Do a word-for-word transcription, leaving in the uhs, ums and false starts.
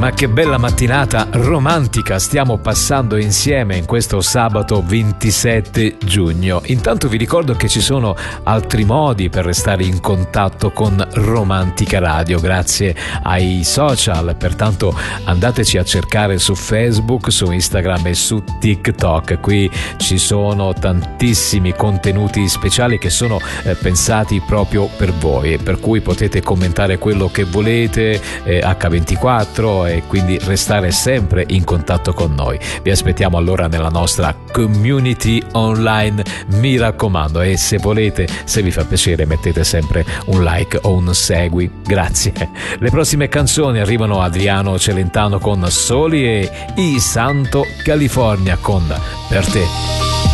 Ma che bella mattinata romantica stiamo passando insieme in questo sabato ventisette giugno. Intanto vi ricordo che ci sono altri modi per restare in contatto con Romantica Radio grazie ai social, pertanto andateci a cercare su Facebook, su Instagram e su TikTok. Qui ci sono tantissimi contenuti speciali che sono eh, pensati proprio per voi, per cui potete commentare quello che volete eh, acca ventiquattro e quindi restare sempre in contatto con noi. Vi aspettiamo allora nella nostra community online, mi raccomando, e se volete, se vi fa piacere, mettete sempre un like o un segui. Grazie. Le prossime canzoni arrivano Adriano Celentano con Soli e I Santo California con Per te.